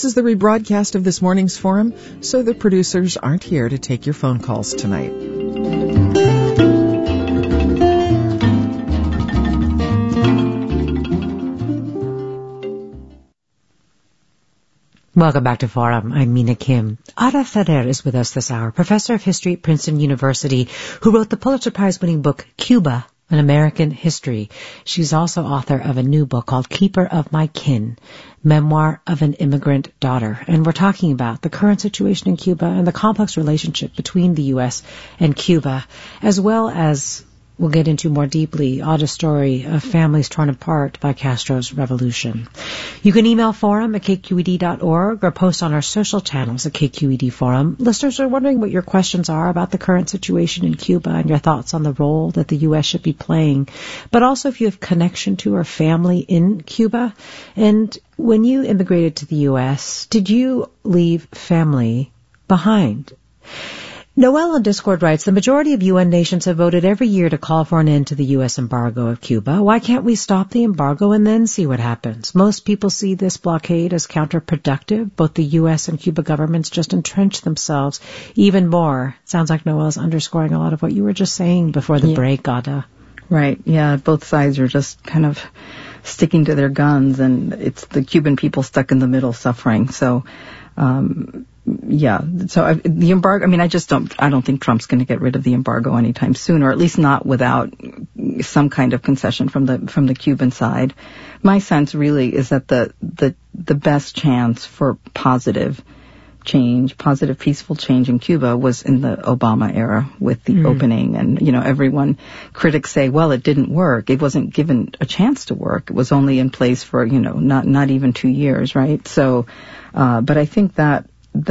This is the rebroadcast of this morning's forum, so the producers aren't here to take your phone calls tonight. Welcome back to Forum. I'm Mina Kim. Ara Ferrer is with us this hour, professor of history at Princeton University, who wrote the Pulitzer Prize-winning book, Cuba, An American History. She's also author of a new book called Keeper of My Kin, Memoir of an Immigrant Daughter. And we're talking about the current situation in Cuba and the complex relationship between the U.S. and Cuba, as well as we'll get into more deeply Ada's story of families torn apart by Castro's revolution. You can email forum at kqed.org or post on our social channels at KQED Forum. Listeners are wondering what your questions are about the current situation in Cuba and your thoughts on the role that the U.S. should be playing, but also if you have connection to or family in Cuba. And when you immigrated to the U.S., did you leave family behind? Noel on Discord writes, the majority of UN nations have voted every year to call for an end to the U.S. embargo of Cuba. Why can't we stop the embargo and then see what happens? Most people see this blockade as counterproductive. Both the U.S. and Cuba governments just entrench themselves even more. Sounds like Noel's underscoring a lot of what you were just saying before the break, Ada. Right, yeah, both sides are just kind of sticking to their guns, and it's the Cuban people stuck in the middle suffering. So, the embargo, I don't think Trump's going to get rid of the embargo anytime soon, or at least not without some kind of concession from the Cuban side. My sense really is that the best chance for positive peaceful change in Cuba was in the Obama era with the opening. And, critics say, well, it didn't work. It wasn't given a chance to work. It was only in place for, not even 2 years, right? So, but I think that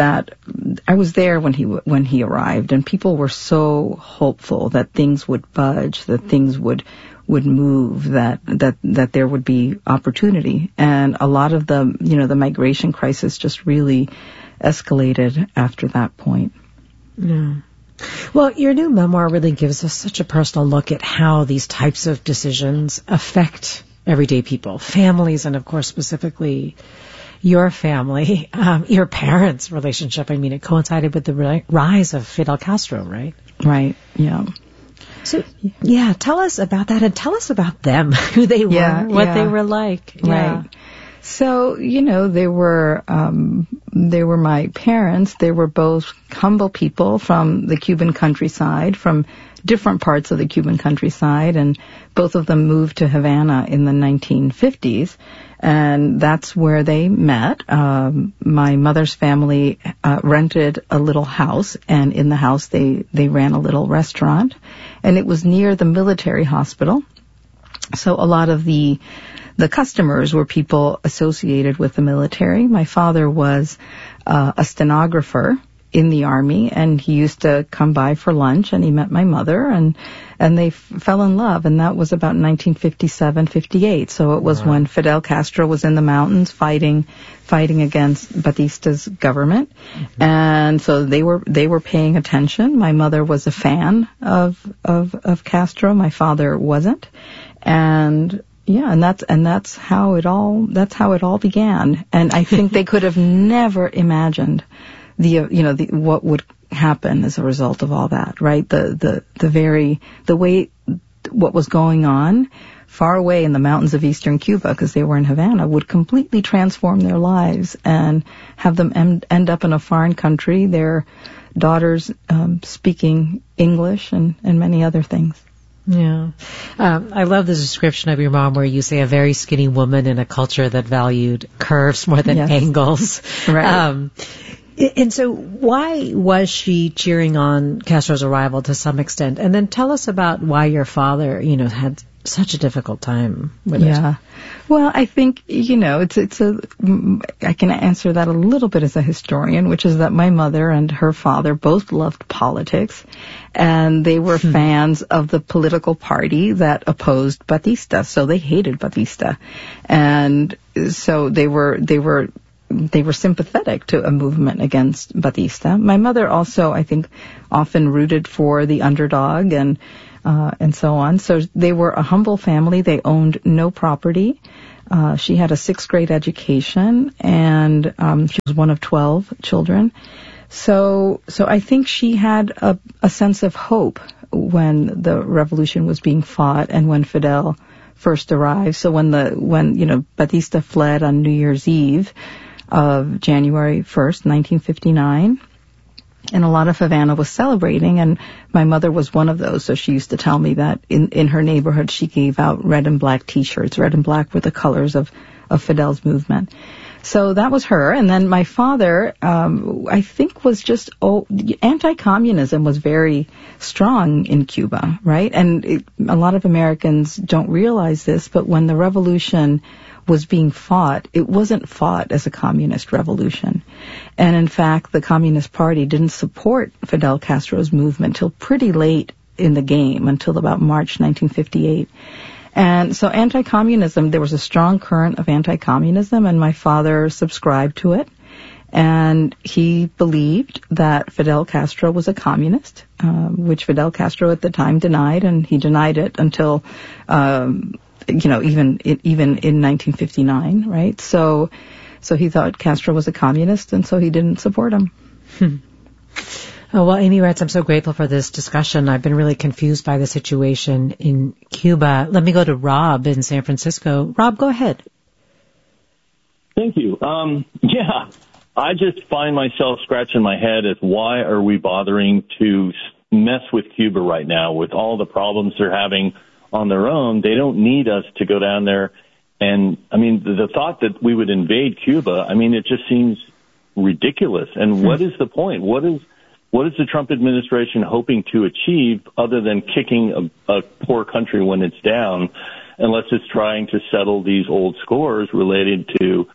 I was there when he arrived, and people were so hopeful that things would budge, that things would move, that there would be opportunity. And a lot of the migration crisis just really escalated after that point. Yeah. Well, your new memoir really gives us such a personal look at how these types of decisions affect everyday people, families, and of course specifically your family, your parents' relationship. I mean, it coincided with the rise of Fidel Castro, right? Right, yeah. So, yeah, tell us about that, and tell us about them, who they were, what they were like. Yeah. Right. So, they were my parents. They were both humble people from the Cuban countryside, from different parts of the Cuban countryside, and both of them moved to Havana in the 1950s, and that's where they met. My mother's family rented a little house, and in the house they ran a little restaurant, and it was near the military hospital. So a lot of the customers were people associated with the military. My father was a stenographer in the Army, and he used to come by for lunch, and he met my mother, and they fell in love, and that was about 1957, 58. So it was when Fidel Castro was in the mountains fighting against Batista's government. Mm-hmm. And so they were paying attention. My mother was a fan of Castro. My father wasn't. And yeah, and that's how it all began. And I think they could have never imagined what would happen as a result of all that, right? The way what was going on far away in the mountains of eastern Cuba, because they were in Havana, would completely transform their lives and have them end up in a foreign country, their daughters speaking English and many other things. Yeah. I love the description of your mom where you say a very skinny woman in a culture that valued curves more than angles. Right. And so why was she cheering on Castro's arrival to some extent? And then tell us about why your father, had such a difficult time with it. Yeah. Well, I think, I can answer that a little bit as a historian, which is that my mother and her father both loved politics, and they were fans of the political party that opposed Batista, so they hated Batista. And so they were sympathetic to a movement against Batista. My mother also, I think, often rooted for the underdog and so on. So they were a humble family. They owned no property. She had a 6th grade education, and she was one of 12 children. So I think she had a sense of hope when the revolution was being fought and when Fidel first arrived. So when Batista fled on New Year's Eve of January 1st, 1959, and a lot of Havana was celebrating, and my mother was one of those. So she used to tell me that in her neighborhood she gave out red and black T-shirts. Red and black were the colors of Fidel's movement. So that was her. And then my father, I think, was just anti-communism was very strong in Cuba, right? And a lot of Americans don't realize this, but when the revolution was being fought, it wasn't fought as a communist revolution. And in fact, the Communist Party didn't support Fidel Castro's movement till pretty late in the game, until about March 1958. And so anti-communism, there was a strong current of anti-communism, and my father subscribed to it. And he believed that Fidel Castro was a communist, which Fidel Castro at the time denied, and he denied it until, even in 1959, right? So he thought Castro was a communist, and so he didn't support him. Oh, well, Amy writes, I'm so grateful for this discussion. I've been really confused by the situation in Cuba. Let me go to Rob in San Francisco. Rob, go ahead. Thank you. I just find myself scratching my head as why are we bothering to mess with Cuba right now with all the problems they're having on their own. They don't need us to go down there. And, the thought that we would invade Cuba, it just seems ridiculous. And what is the point? What is the Trump administration hoping to achieve other than kicking a poor country when it's down, unless it's trying to settle these old scores related to,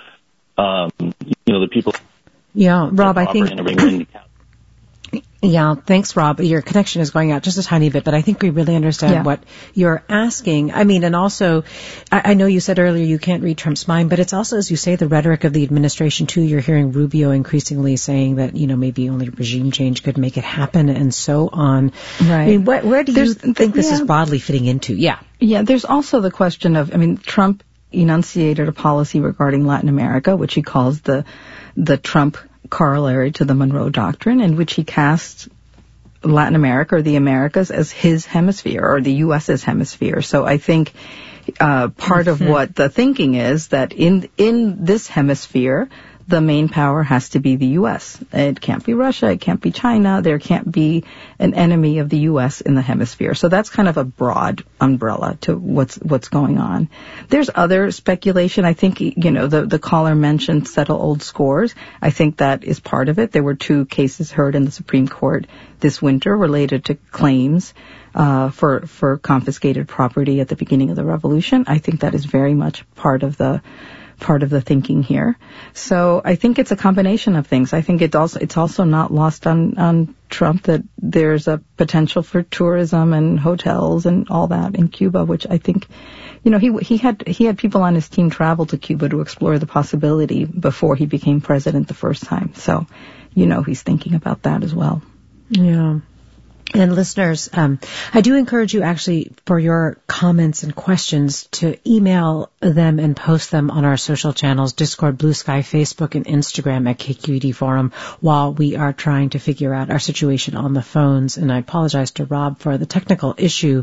the people? Yeah, Rob, I think... Yeah, thanks, Rob. Your connection is going out just a tiny bit, but I think we really understand what you're asking. And also, I know you said earlier you can't read Trump's mind, but it's also, as you say, the rhetoric of the administration, too. You're hearing Rubio increasingly saying that, maybe only regime change could make it happen and so on. Right. Where do you think this is broadly fitting into? Yeah, there's also the question of, Trump enunciated a policy regarding Latin America, which he calls the Trump corollary to the Monroe Doctrine, in which he cast Latin America or the Americas as his hemisphere or the U.S.'s hemisphere. So I think part of what the thinking is that in this hemisphere, the main power has to be the U.S. It can't be Russia. It can't be China. There can't be an enemy of the U.S. in the hemisphere. So that's kind of a broad umbrella to what's going on. There's other speculation. I think, the caller mentioned settle old scores. I think that is part of it. There were 2 cases heard in the Supreme Court this winter related to claims for confiscated property at the beginning of the revolution. I think that is very much part of the thinking here. So I think it's a combination of things. I think it's also not lost on Trump that there's a potential for tourism and hotels and all that in Cuba, which I think, he had people on his team travel to Cuba to explore the possibility before he became president the first time. So, he's thinking about that as well. Yeah. And listeners, I do encourage you actually for your comments and questions to email them and post them on our social channels, Discord, Blue Sky, Facebook, and Instagram at KQED Forum while we are trying to figure out our situation on the phones. And I apologize to Rob for the technical issue.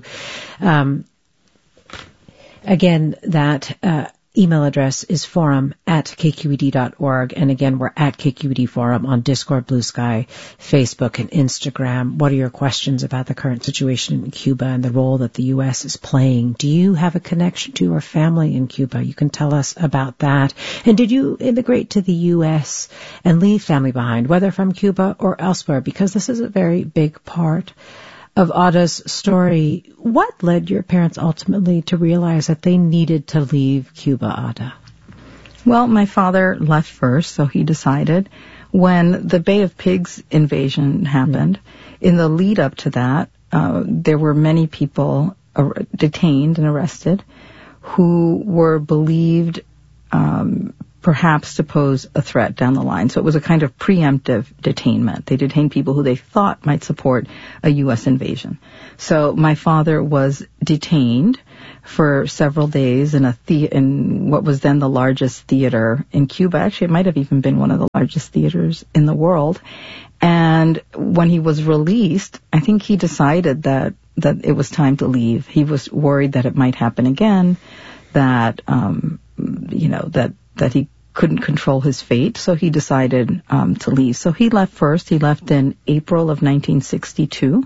Again, that email address is forum@kqed.org. And again, we're at KQED Forum on Discord, Blue Sky, Facebook, and Instagram. What are your questions about the current situation in Cuba and the role that the U.S. is playing? Do you have a connection to or family in Cuba? You can tell us about that. And did you immigrate to the U.S. and leave family behind, whether from Cuba or elsewhere? Because this is a very big part of Ada's story. What led your parents ultimately to realize that they needed to leave Cuba, Ada? Well, my father left first, so he decided. When the Bay of Pigs invasion happened, in the lead up to that, there were many people detained and arrested who were believed perhaps to pose a threat down the line. So it was a kind of preemptive detainment. They detained people who they thought might support a U.S. invasion. So my father was detained for several days in what was then the largest theater in Cuba. Actually, it might have even been one of the largest theaters in the world. And when he was released, I think he decided that it was time to leave. He was worried that it might happen again, that he couldn't control his fate, so he decided to leave. So he left first. He left in April of 1962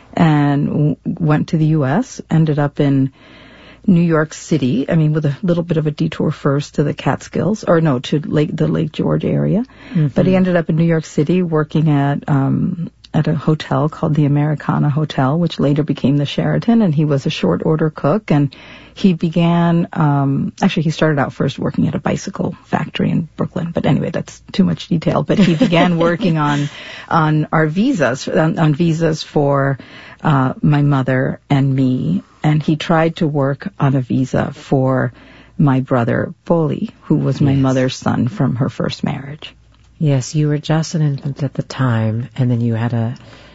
and went to the U.S., ended up in New York City, with a little bit of a detour first to the Catskills, to the Lake George area. Mm-hmm. But he ended up in New York City working at a hotel called the Americana Hotel, which later became the Sheraton, and he was a short order cook. And he began, he started out first working at a bicycle factory in Brooklyn. But anyway, that's too much detail. But he began working on our visas, on visas for my mother and me. And he tried to work on a visa for my brother, Poli, who was my mother's son from her first marriage. Yes, you were just an infant at the time, and then you had a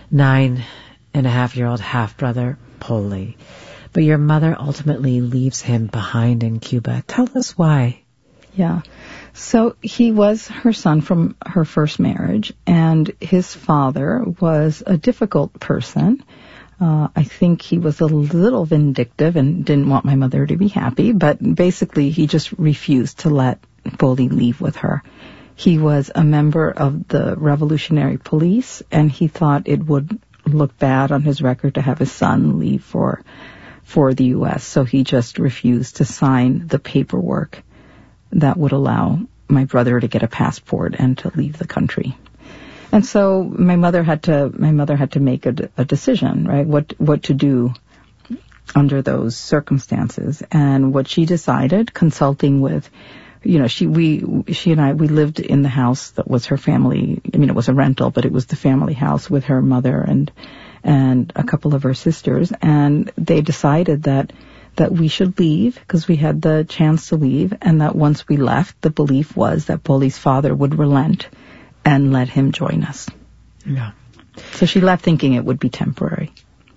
9.5-year-old half-brother, Poli. But your mother ultimately leaves him behind in Cuba. Tell us why. Yeah. So he was her son from her first marriage, and his father was a difficult person. I think he was a little vindictive and didn't want my mother to be happy, but basically he just refused to let Poli leave with her. He was a member of the Revolutionary Police, and he thought it would look bad on his record to have his son leave for the U.S., so he just refused to sign the paperwork that would allow my brother to get a passport and to leave the country. And so my mother had to make a decision, right? What to do under those circumstances. And what she decided, consulting with, she and I lived in the house that was her family. It was a rental, but it was the family house with her mother and a couple of her sisters. And they decided that we should leave because we had the chance to leave, and that once we left, the belief was that Poli's father would relent and let him join us. Yeah. So she left thinking it would be temporary.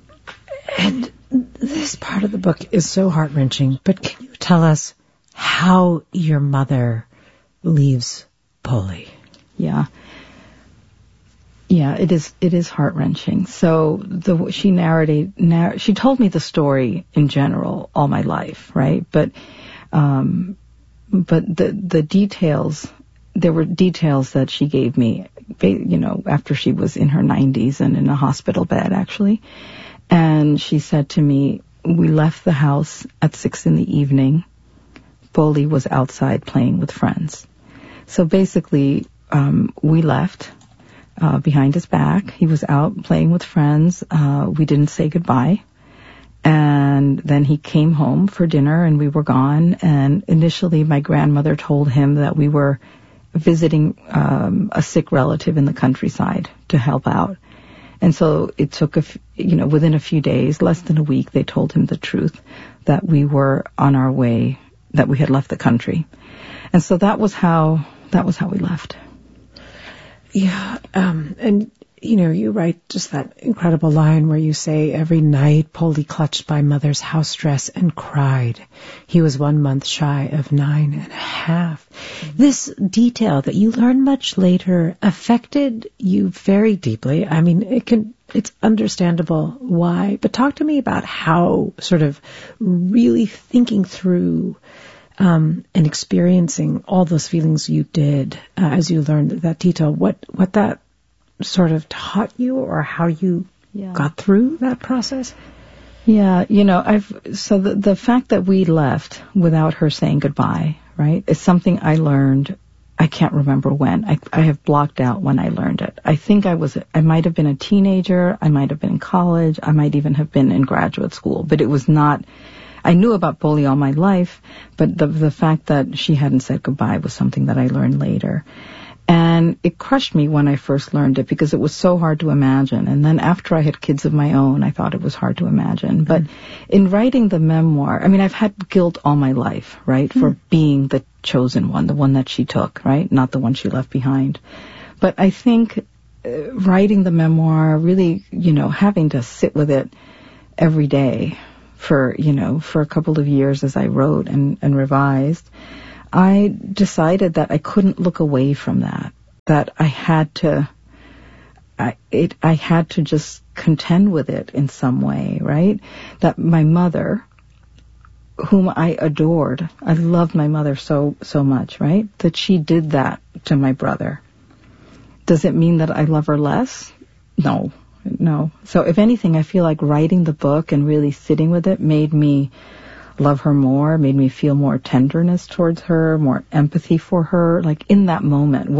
And this part of the book is so heart-wrenching, but can you tell us how your mother leaves Poli? Yeah. Yeah, it is heart-wrenching. So she told me the story in general all my life, right? But the details, there were details that she gave me, after she was in her 90s and in a hospital bed, actually. And she said to me, we left the house at 6 p.m. Poli was outside playing with friends. So basically, we left behind his back. He was out playing with friends. We didn't say goodbye. And then he came home for dinner and we were gone. And initially, my grandmother told him that we were visiting a sick relative in the countryside to help out. And so it took within a few days, less than a week, they told him the truth, that we were on our way, that we had left the country. And so that was how we left. Yeah. And you write just that incredible line where you say, every night Poli clutched my mother's house dress and cried. He was 1 month shy of 9.5. Mm-hmm. This detail that you learned much later affected you very deeply. It's understandable why, but talk to me about how sort of really thinking through and experiencing all those feelings you did as you learned that detail, what that sort of taught you, or how you got through that process? Yeah, the fact that we left without her saying goodbye, right, is something I learned. I can't remember when. I have blocked out when I learned it. I think I might have been a teenager, I might have been in college, I might even have been in graduate school, but it was not. I knew about Poli all my life, but the fact that she hadn't said goodbye was something that I learned later. And it crushed me when I first learned it because it was so hard to imagine. And then after I had kids of my own, I thought it was hard to imagine. But in writing the memoir, I've had guilt all my life, right, for being the chosen one, the one that she took, right, not the one she left behind. But I think writing the memoir, really, having to sit with it every day for a couple of years as I wrote and revised, I decided that I couldn't look away from that I had to just contend with it in some way, right? That my mother, whom I adored, I loved my mother so much, right? That she did that to my brother. Does it mean that I love her less? No. So if anything, I feel like writing the book and really sitting with it made me love her more, made me feel more tenderness towards her, more empathy for her. Like in that moment,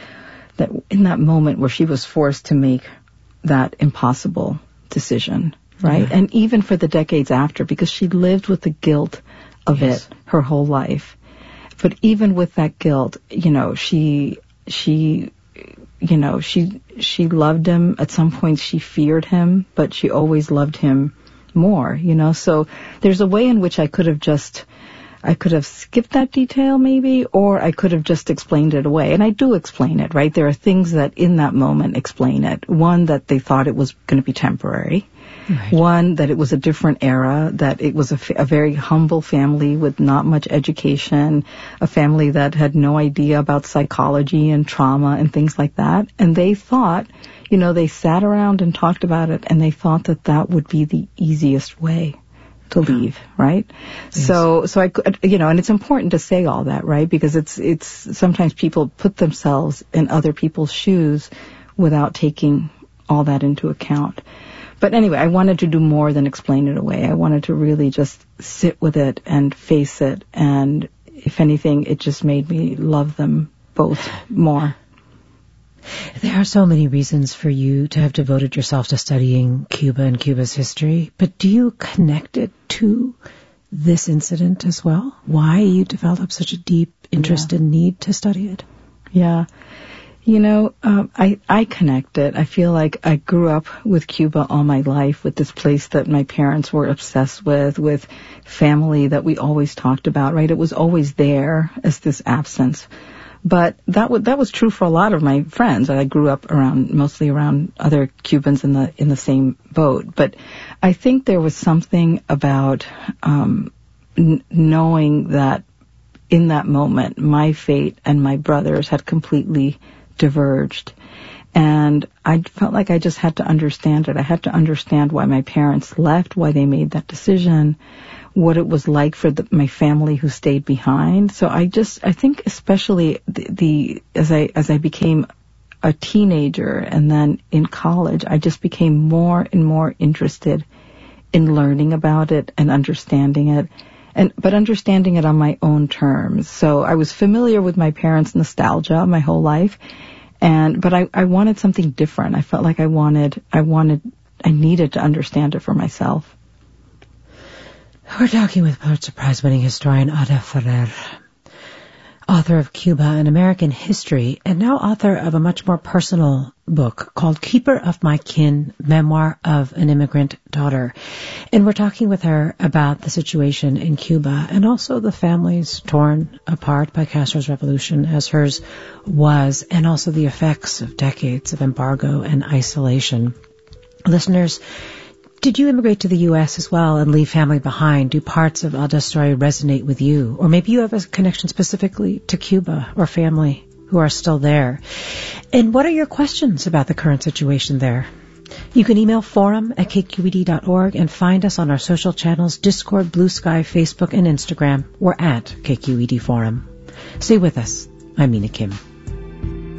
where she was forced to make that impossible decision, right? Yeah. And even for the decades after, because she lived with the guilt of it her whole life. But even with that guilt, she loved him. At some point she feared him, but she always loved him more, So there's a way in which I could have skipped that detail maybe, or I could have just explained it away. And I do explain it, right? There are things that in that moment explain it. One, that they thought it was going to be temporary. Right. One, that it was a different era, that it was a very humble family with not much education, a family that had no idea about psychology and trauma and things like that. And they thought, they sat around and talked about it, and they thought that would be the easiest way to leave, right? Yes. So I could, and it's important to say all that, right? Because it's sometimes people put themselves in other people's shoes without taking all that into account. But anyway, I wanted to do more than explain it away. I wanted to really just sit with it and face it. And if anything, it just made me love them both more. There are so many reasons for you to have devoted yourself to studying Cuba and Cuba's history, but do you connect it to this incident as well? Why you developed such a deep interest and need to study it? Yeah. I connect it. I feel like I grew up with Cuba all my life, with this place that my parents were obsessed with family that we always talked about, right? It was always there as this absence. But that was true for a lot of my friends. I grew up mostly around other Cubans in the same boat. But I think there was something about knowing that in that moment, my fate and my brother's had completely diverged. And I felt like I just had to understand it. I had to understand why my parents left, why they made that decision, what it was like for my family who stayed behind. So I think especially as I became a teenager and then in college, I just became more and more interested in learning about it and understanding it, but understanding it on my own terms. So I was familiar with my parents' nostalgia my whole life, but I wanted something different. I felt like I needed to understand it for myself. We're talking with Pulitzer Prize-winning historian Ada Ferrer, author of Cuba, an American History, and now author of a much more personal book called Keeper of My Kin, Memoir of an Immigrant Daughter. And we're talking with her about the situation in Cuba and also the families torn apart by Castro's revolution, as hers was, and also the effects of decades of embargo and isolation. Listeners, did you immigrate to the U.S. as well and leave family behind? Do parts of Ada's story resonate with you? Or maybe you have a connection specifically to Cuba or family who are still there. And what are your questions about the current situation there? You can email forum@kqed.org and find us on our social channels, Discord, Blue Sky, Facebook, and Instagram. We're at KQED Forum. Stay with us. I'm Mina Kim.